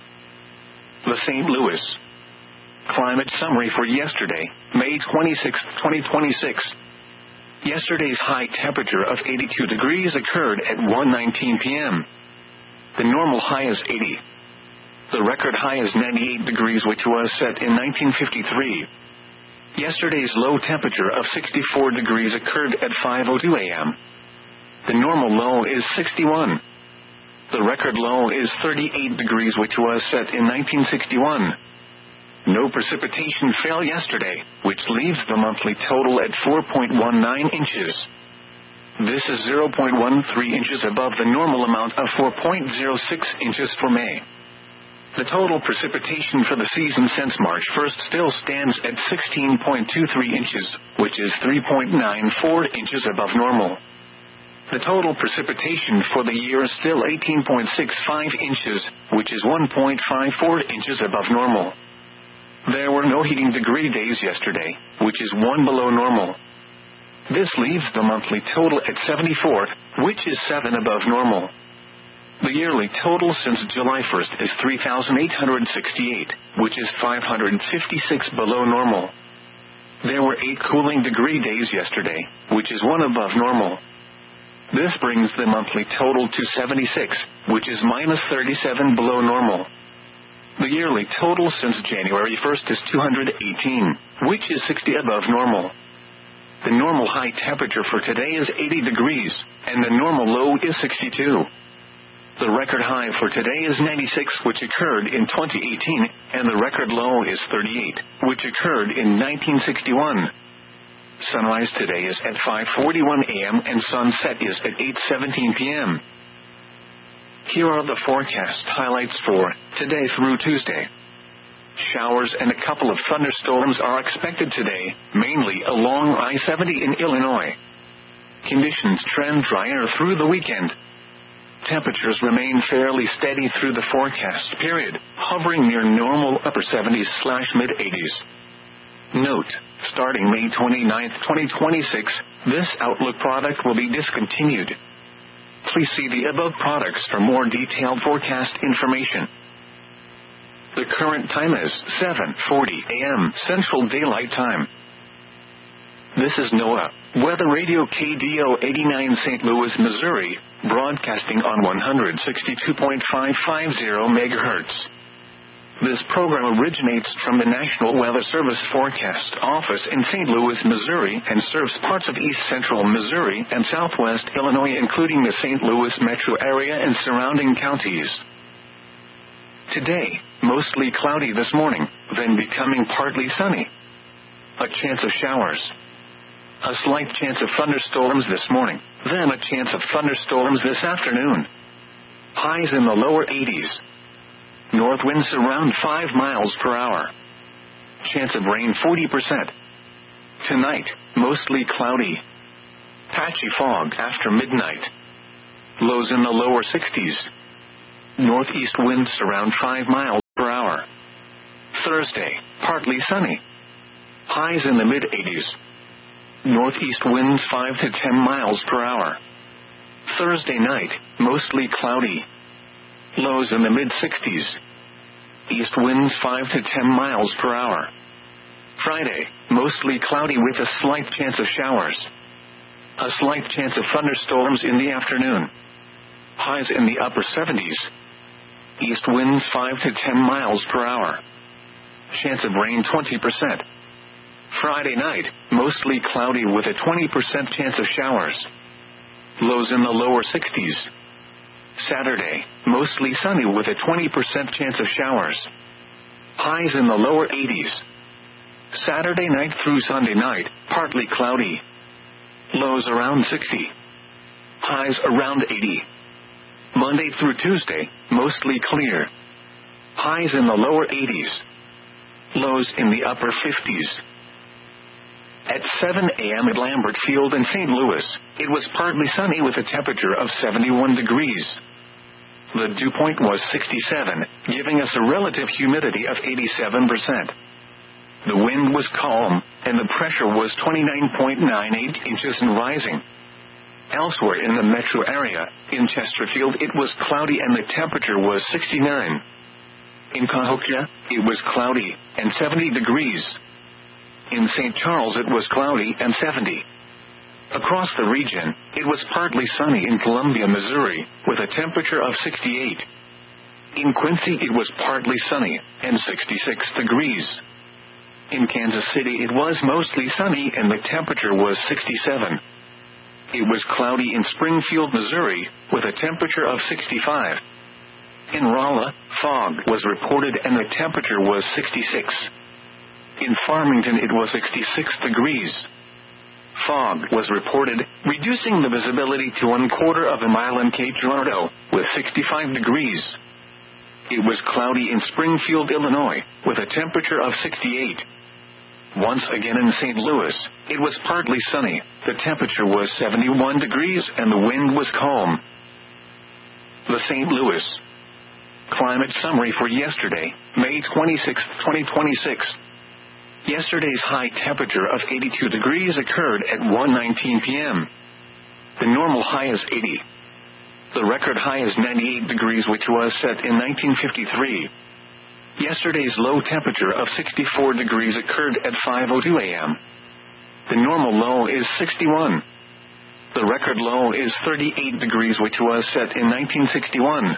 The Saint Louis Climate Summary for yesterday, May twenty-sixth, twenty twenty-six. Yesterday's high temperature of eighty-two degrees occurred at one nineteen p.m. The normal high is eighty. The record high is ninety-eight degrees, which was set in nineteen fifty-three. Yesterday's low temperature of sixty-four degrees occurred at five oh two a.m. The normal low is sixty-one. The record low is thirty-eight degrees, which was set in nineteen sixty-one. No precipitation fell yesterday, which leaves the monthly total at four point one nine inches. This is zero point one three inches above the normal amount of four point zero six inches for May. The total precipitation for the season since March first still stands at sixteen point two three inches, which is three point nine four inches above normal. The total precipitation for the year is still eighteen point six five inches, which is one point five four inches above normal. There were no heating degree days yesterday, which is one below normal. This leaves the monthly total at seventy-four, which is seven above normal. The yearly total since July first is three thousand eight hundred sixty-eight, which is five hundred fifty-six below normal. There were eight cooling degree days yesterday, which is one above normal. This brings the monthly total to seventy-six, which is minus thirty-seven below normal. The yearly total since January first is two hundred eighteen, which is sixty above normal. The normal high temperature for today is eighty degrees, and the normal low is sixty-two. The record high for today is ninety-six, which occurred in twenty eighteen, and the record low is thirty-eight, which occurred in nineteen sixty-one. Sunrise today is at five forty-one a.m. and sunset is at eight seventeen p.m. Here are the forecast highlights for today through Tuesday. Showers and a couple of thunderstorms are expected today, mainly along I seventy in Illinois. Conditions trend drier through the weekend. Temperatures remain fairly steady through the forecast period, hovering near normal upper seventies slash mid eighties. Note, starting May twenty-ninth, twenty twenty-six, this Outlook product will be discontinued. Please see the above products for more detailed forecast information. The current time is seven forty a.m. Central Daylight Time. This is NOAA, Weather Radio K D O eighty-nine Saint Louis, Missouri, broadcasting on one sixty-two point five five zero megahertz. This program originates from the National Weather Service Forecast Office in Saint Louis, Missouri, and serves parts of east central Missouri and southwest Illinois, including the Saint Louis metro area and surrounding counties. Today, mostly cloudy this morning, then becoming partly sunny. A chance of showers. A slight chance of thunderstorms this morning, then a chance of thunderstorms this afternoon. Highs in the lower eighties. North winds around five miles per hour. Chance of rain forty percent. Tonight, mostly cloudy. Patchy fog after midnight. Lows in the lower sixties. Northeast winds around five miles per hour. Thursday, partly sunny. Highs in the mid-eighties. Northeast winds five to ten miles per hour. Thursday night, mostly cloudy. Lows in the mid-sixties. East winds five to ten miles per hour. Friday, mostly cloudy with a slight chance of showers. A slight chance of thunderstorms in the afternoon. Highs in the upper seventies. East winds five to ten miles per hour. Chance of rain twenty percent. Friday night, mostly cloudy with a twenty percent chance of showers. Lows in the lower sixties. Saturday, mostly sunny with a twenty percent chance of showers. Highs in the lower eighties. Saturday night through Sunday night, partly cloudy. Lows around sixty. Highs around eighty. Monday through Tuesday, mostly clear. Highs in the lower eighties. Lows in the upper fifties. At seven a.m. at Lambert Field in Saint Louis, it was partly sunny with a temperature of seventy-one degrees. The dew point was sixty-seven, giving us a relative humidity of eighty-seven percent. The wind was calm, and the pressure was twenty-nine point nine eight inches and rising. Elsewhere in the metro area, in Chesterfield it was cloudy and the temperature was sixty-nine. In Cahokia, it was cloudy, and seventy degrees. In Saint Charles it was cloudy and seventy. Across the region, it was partly sunny in Columbia, Missouri, with a temperature of sixty-eight. In Quincy it was partly sunny, and sixty-six degrees. In Kansas City it was mostly sunny and the temperature was sixty-seven. It was cloudy in Springfield, Missouri, with a temperature of sixty-five. In Rolla, fog was reported and the temperature was sixty-six. In Farmington it was sixty-six degrees. Fog was reported, reducing the visibility to one quarter of a mile in Cape Girardeau, with sixty-five degrees. It was cloudy in Springfield, Illinois, with a temperature of sixty-eight. Once again in Saint Louis, it was partly sunny, the temperature was seventy-one degrees and the wind was calm. The Saint Louis Climate Summary for yesterday, May twenty-sixth, twenty twenty-six. Yesterday's high temperature of eighty-two degrees occurred at one nineteen p.m. The normal high is eighty. The record high is ninety-eight degrees, which was set in nineteen fifty-three. Yesterday's low temperature of sixty-four degrees occurred at five oh two a.m. The normal low is sixty-one. The record low is thirty-eight degrees, which was set in nineteen sixty-one.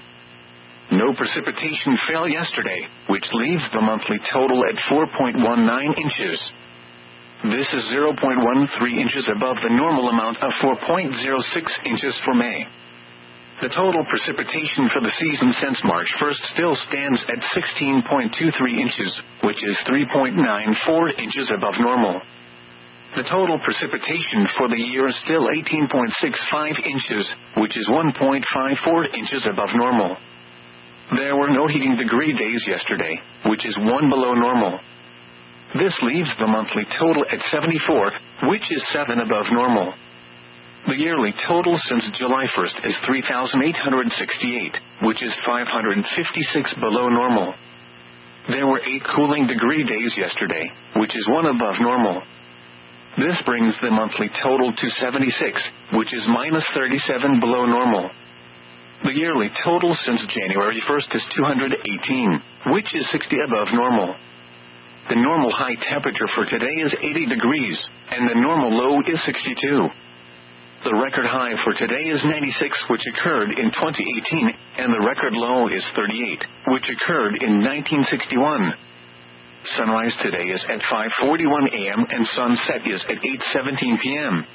No precipitation fell yesterday, which leaves the monthly total at four point one nine inches. This is zero point one three inches above the normal amount of four point zero six inches for May. The total precipitation for the season since March first still stands at sixteen point two three inches, which is three point nine four inches above normal. The total precipitation for the year is still eighteen point six five inches, which is one point five four inches above normal. There were no heating degree days yesterday, which is one below normal. This leaves the monthly total at seventy-four, which is seven above normal. The yearly total since July first is three thousand eight hundred sixty-eight, which is five hundred fifty-six below normal. There were eight cooling degree days yesterday, which is one above normal. This brings the monthly total to seventy-six, which is minus thirty-seven below normal. The yearly total since January first is two hundred eighteen, which is sixty above normal. The normal high temperature for today is eighty degrees, and the normal low is sixty-two. The record high for today is ninety-six, which occurred in twenty eighteen, and the record low is thirty-eight, which occurred in nineteen sixty-one. Sunrise today is at five forty-one a.m. and sunset is at eight seventeen p.m.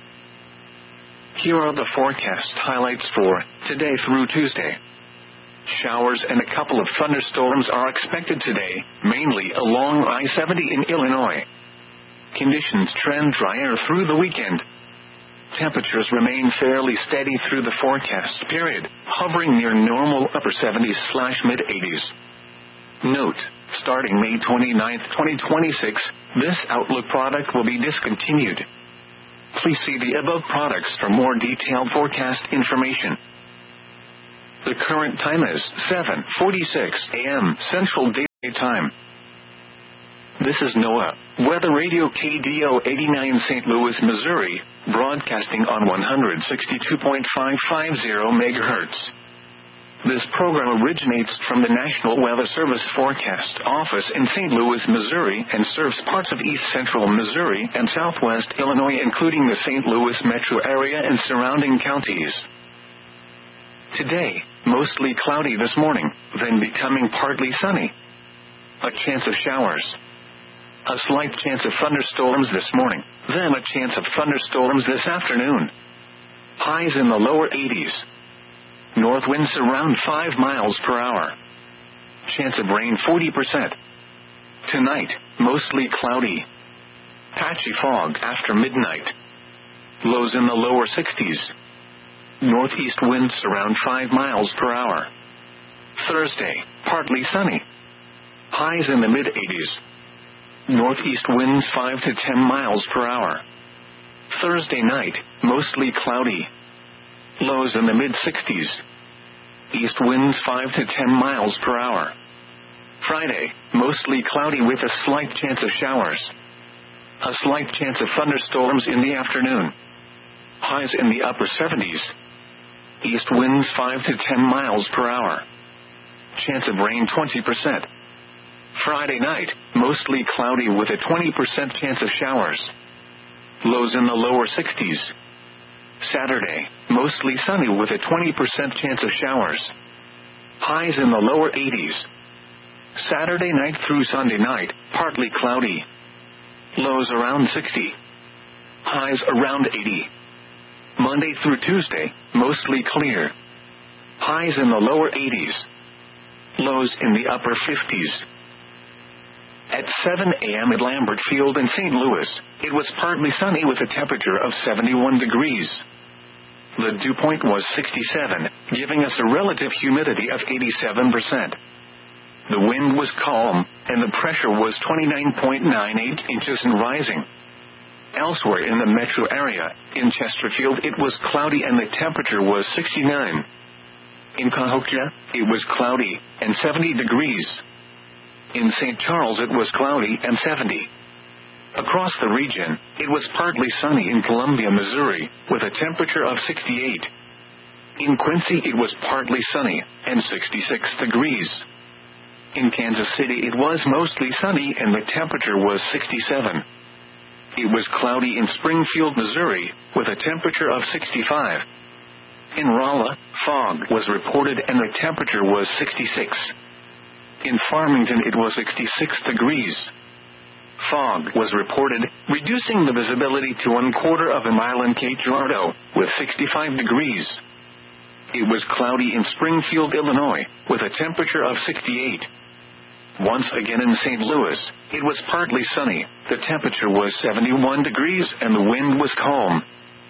Here are the forecast highlights for today through Tuesday. Showers and a couple of thunderstorms are expected today, mainly along I seventy in Illinois. Conditions trend drier through the weekend. Temperatures remain fairly steady through the forecast period, hovering near normal upper seventies slash mid eighties. Note, starting May twenty-ninth, twenty twenty-six, this Outlook product will be discontinued. Please see the above products for more detailed forecast information. The current time is seven forty-six a.m. Central Daylight Time. This is NOAA Weather Radio K D O eighty-nine Saint Louis, Missouri, broadcasting on one sixty-two point five five zero megahertz. This program originates from the National Weather Service Forecast Office in Saint Louis, Missouri, and serves parts of east central Missouri and southwest Illinois, including the Saint Louis metro area and surrounding counties. Today, mostly cloudy this morning, then becoming partly sunny. A chance of showers. A slight chance of thunderstorms this morning, then a chance of thunderstorms this afternoon. Highs in the lower eighties. North winds around five miles per hour. Chance of rain forty percent. Tonight, mostly cloudy. Patchy fog after midnight. Lows in the lower sixties. Northeast winds around five miles per hour. Thursday, partly sunny. Highs in the mid-eighties. Northeast winds five to ten miles per hour. Thursday night, mostly cloudy. Lows in the mid-sixties. East winds five to ten miles per hour. Friday, mostly cloudy with a slight chance of showers. A slight chance of thunderstorms in the afternoon. Highs in the upper seventies. East winds five to ten miles per hour. Chance of rain twenty percent. Friday night, mostly cloudy with a twenty percent chance of showers. Lows in the lower sixties. Saturday, mostly sunny with a twenty percent chance of showers. Highs in the lower eighties. Saturday night through Sunday night, partly cloudy. Lows around sixty. Highs around eighty. Monday through Tuesday, mostly clear. Highs in the lower eighties. Lows in the upper fifties. At seven a.m. at Lambert Field in Saint Louis, it was partly sunny with a temperature of seventy-one degrees. The dew point was sixty-seven, giving us a relative humidity of eighty-seven percent. The wind was calm, and the pressure was twenty-nine point nine eight inches and rising. Elsewhere in the metro area, in Chesterfield it was cloudy and the temperature was sixty-nine. In Cahokia, it was cloudy, and seventy degrees. In Saint Charles it was cloudy and seventy. Across the region, it was partly sunny in Columbia, Missouri, with a temperature of sixty-eight. In Quincy it was partly sunny, and sixty-six degrees. In Kansas City it was mostly sunny and the temperature was sixty-seven. It was cloudy in Springfield, Missouri, with a temperature of sixty-five. In Rolla, fog was reported and the temperature was sixty-six. In Farmington it was sixty-six degrees. Fog was reported, reducing the visibility to one quarter of a mile in Cape Girardeau, with sixty-five degrees. It was cloudy in Springfield, Illinois, with a temperature of sixty-eight. Once again in Saint Louis, it was partly sunny, the temperature was seventy-one degrees and the wind was calm.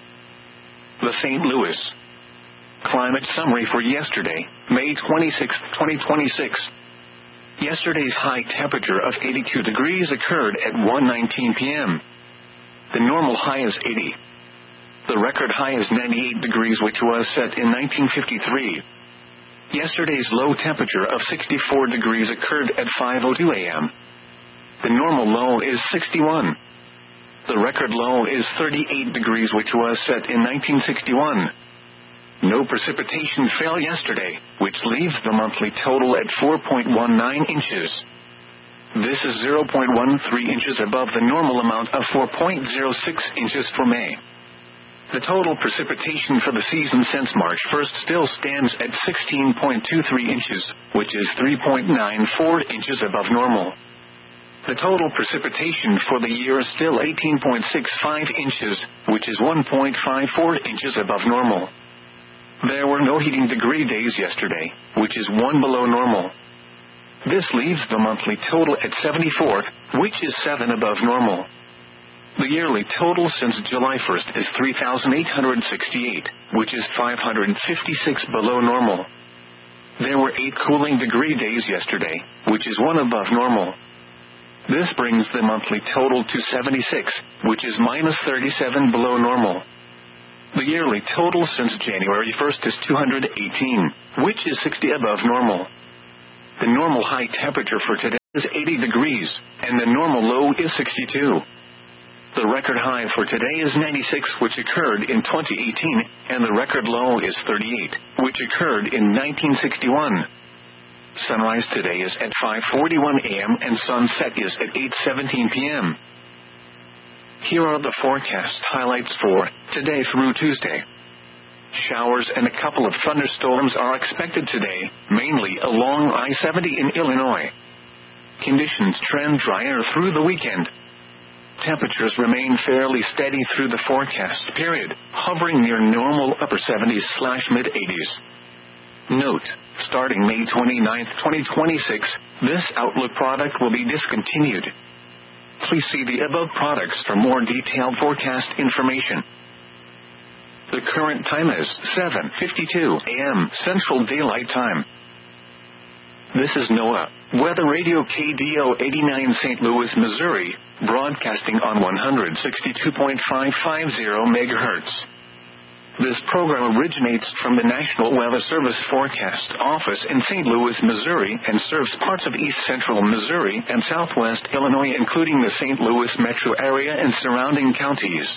The Saint Louis Climate Summary for yesterday, May twenty-sixth, twenty twenty-six. Yesterday's high temperature of eighty-two degrees occurred at one nineteen p.m. The normal high is eighty. The record high is ninety-eight degrees, which was set in nineteen fifty-three. Yesterday's low temperature of sixty-four degrees occurred at five oh two a.m. The normal low is sixty-one. The record low is thirty-eight degrees, which was set in nineteen sixty-one. No precipitation fell yesterday, which leaves the monthly total at four point one nine inches. This is zero point one three inches above the normal amount of four point zero six inches for May. The total precipitation for the season since March first still stands at sixteen point two three inches, which is three point nine four inches above normal. The total precipitation for the year is still eighteen point six five inches, which is one point five four inches above normal. There were no heating degree days yesterday, which is one below normal. This leaves the monthly total at seventy-four, which is seven above normal. The yearly total since July first is three thousand eight hundred sixty-eight, which is five hundred fifty-six below normal. There were eight cooling degree days yesterday, which is one above normal. This brings the monthly total to seventy-six, which is minus thirty-seven below normal. The yearly total since January first is two hundred eighteen, which is sixty above normal. The normal high temperature for today is eighty degrees, and the normal low is sixty-two. The record high for today is ninety-six, which occurred in twenty eighteen, and the record low is thirty-eight, which occurred in nineteen sixty-one. Sunrise today is at five forty-one a m and sunset is at eight seventeen p m Here are the forecast highlights for today through Tuesday. Showers and a couple of thunderstorms are expected today, mainly along I seventy in Illinois. Conditions trend drier through the weekend. Temperatures remain fairly steady through the forecast period, hovering near normal upper seventies slash mid eighties. Note, starting May twenty-ninth, twenty twenty-six, this Outlook product will be discontinued. Please see the above products for more detailed forecast information. The current time is seven fifty-two a m Central Daylight Time. This is NOAA, Weather Radio K D O eighty-nine Saint Louis, Missouri, broadcasting on one sixty-two point five five zero megahertz. This program originates from the National Weather Service Forecast Office in Saint Louis, Missouri, and serves parts of east central Missouri and southwest Illinois, including the Saint Louis metro area and surrounding counties.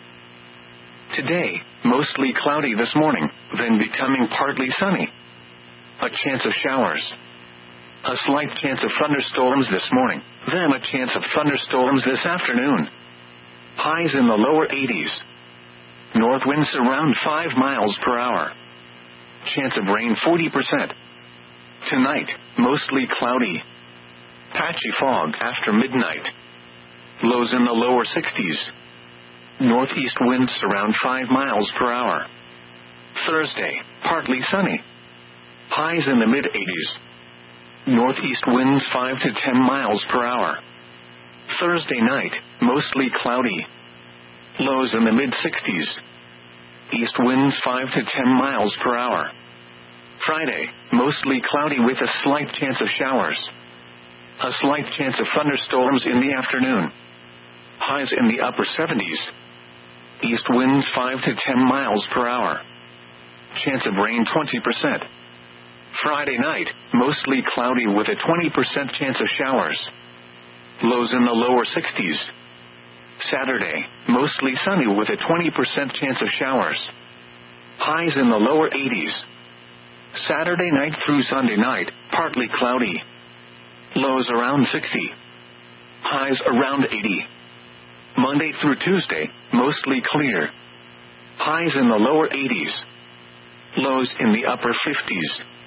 Today, mostly cloudy this morning, then becoming partly sunny. A chance of showers. A slight chance of thunderstorms this morning, then a chance of thunderstorms this afternoon. Highs in the lower eighties. North winds around five miles per hour. Chance of rain forty percent. Tonight, mostly cloudy. Patchy fog after midnight. Lows in the lower sixties. Northeast winds around five miles per hour. Thursday, partly sunny. Highs in the mid eighties. Northeast winds five to ten miles per hour. Thursday night, mostly cloudy. Lows in the mid sixties. East winds five to ten miles per hour. Friday, mostly cloudy with a slight chance of showers. A slight chance of thunderstorms in the afternoon. Highs in the upper seventies. East winds five to ten miles per hour. Chance of rain twenty percent. Friday night, mostly cloudy with a twenty percent chance of showers. Lows in the lower sixties. Saturday, mostly sunny with a twenty percent chance of showers. Highs in the lower eighties. Saturday night through Sunday night, partly cloudy. Lows around sixty. Highs around eighty. Monday through Tuesday, mostly clear. Highs in the lower eighties. Lows in the upper fifties.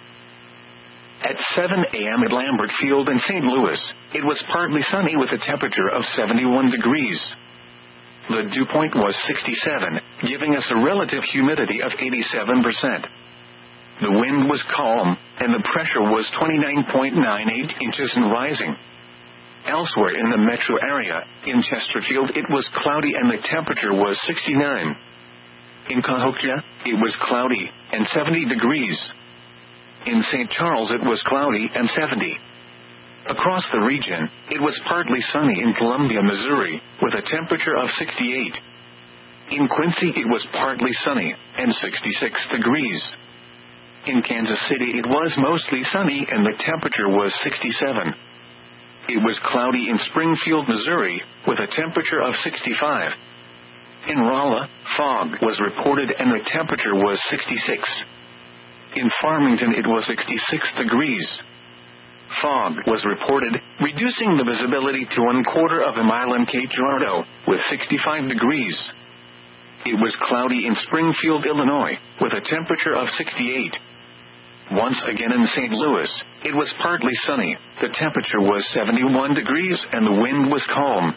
At seven a m at Lambert Field in Saint Louis, it was partly sunny with a temperature of seventy-one degrees. The dew point was sixty-seven, giving us a relative humidity of eighty-seven percent. The wind was calm, and the pressure was twenty-nine point nine eight inches and rising. Elsewhere in the metro area, in Chesterfield it was cloudy and the temperature was sixty-nine. In Cahokia, it was cloudy, and seventy degrees. In Saint Charles it was cloudy and seventy. Across the region, it was partly sunny in Columbia, Missouri, with a temperature of sixty-eight. In Quincy it was partly sunny, and sixty-six degrees. In Kansas City it was mostly sunny and the temperature was sixty-seven. It was cloudy in Springfield, Missouri, with a temperature of sixty-five. In Rolla, fog was reported and the temperature was sixty-six. In Farmington it was sixty-six degrees. Fog was reported, reducing the visibility to one quarter of a mile in Cape Girardeau, with sixty-five degrees. It was cloudy in Springfield, Illinois, with a temperature of sixty-eight. Once again in Saint Louis, it was partly sunny, the temperature was seventy-one degrees and the wind was calm.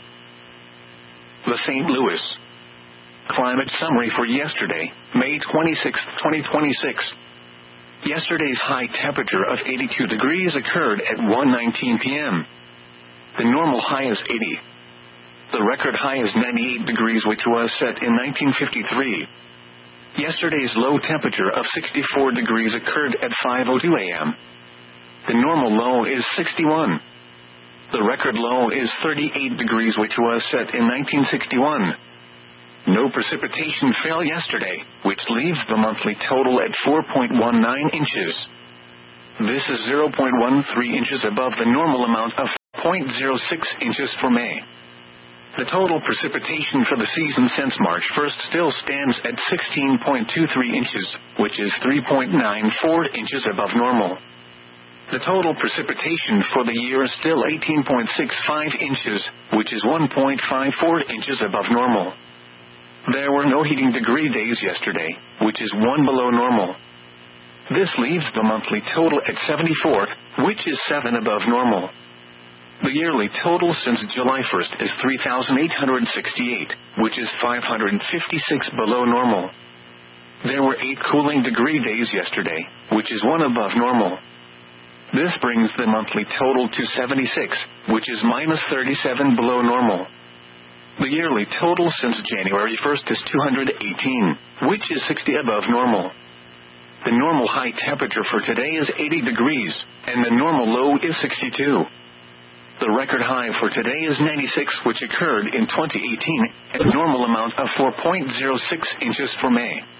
The Saint Louis climate summary for yesterday, May twenty-sixth, twenty twenty-six. Yesterday's high temperature of eighty-two degrees occurred at one nineteen p m The normal high is eighty. The record high is ninety-eight degrees, which was set in nineteen fifty-three. Yesterday's low temperature of sixty-four degrees occurred at five oh two a.m. The normal low is sixty-one. The record low is thirty-eight degrees, which was set in nineteen sixty-one. No precipitation fell yesterday, which leaves the monthly total at four point one nine inches. This is zero point one three inches above the normal amount of zero point zero six inches for May. The total precipitation for the season since March first still stands at sixteen point two three inches, which is three point nine four inches above normal. The total precipitation for the year is still eighteen point six five inches, which is one point five four inches above normal. There were no heating degree days yesterday, which is one below normal. This leaves the monthly total at seventy-four, which is seven above normal. The yearly total since July first is three thousand eight hundred sixty-eight, which is five hundred fifty-six below normal. There were eight cooling degree days yesterday, which is one above normal. This brings the monthly total to seventy-six, which is minus thirty-seven below normal. The yearly total since January first is two hundred eighteen, which is sixty above normal. The normal high temperature for today is eighty degrees, and the normal low is sixty-two. The record high for today is ninety-six, which occurred in twenty eighteen, at a normal amount of four point zero six inches for May.